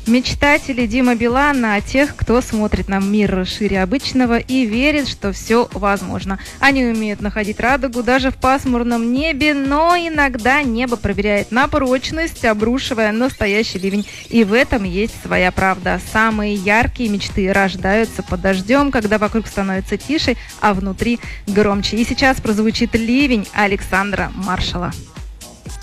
Мечтатели Дима Билан о тех, кто смотрит на мир шире обычного и верит, что все возможно. Они умеют находить радугу даже в пасмурном небе, но иногда небо проверяет на прочность, обрушивая настоящий ливень. И в этом есть своя правда. Самые яркие мечты рождаются под дождем, когда вокруг становится тише, а внутри громче. И сейчас прозвучит «Ливень» Александра Маршала.